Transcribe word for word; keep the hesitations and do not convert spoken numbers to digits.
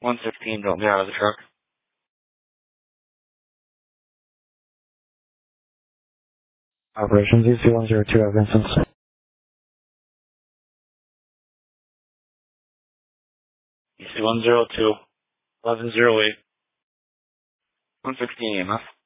one fifteen, don't be out of the truck. Operations E C one zero two, have instance. E C one zero two, eleven zero eight, one fifteen E M F.